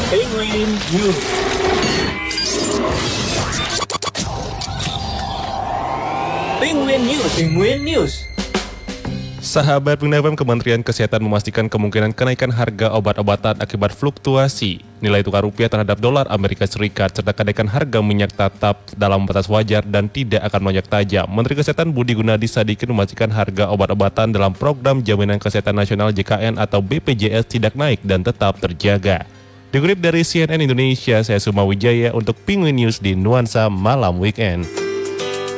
Penguin News. Penguin News. Penguin News. Sahabat Pengguna FM, Kementerian Kesehatan memastikan kemungkinan kenaikan harga obat-obatan akibat fluktuasi nilai tukar rupiah terhadap dolar Amerika Serikat serta kenaikan harga minyak tetap dalam batas wajar dan tidak akan melonjak tajam. Menteri Kesehatan Budi Gunadi Sadikin memastikan harga obat-obatan dalam program Jaminan Kesehatan Nasional JKN atau BPJS tidak naik dan tetap terjaga. Dikutip dari CNN Indonesia, saya Suma Wijaya untuk Penguin News di Nuansa Malam Weekend.